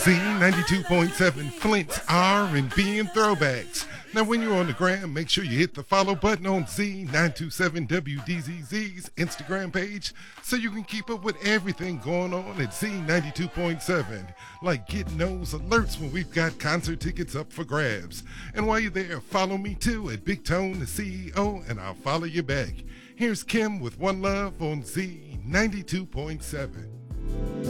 Z92.7 Flint's R&B and throwbacks. Now, when you're on the gram, make sure you hit the follow button on Z927WDZZ's Instagram page so you can keep up with everything going on at Z92.7, like getting those alerts when we've got concert tickets up for grabs. And while you're there, follow me too at Big Tone, the CEO, and I'll follow you back. Here's Kim with One Love on Z92.7.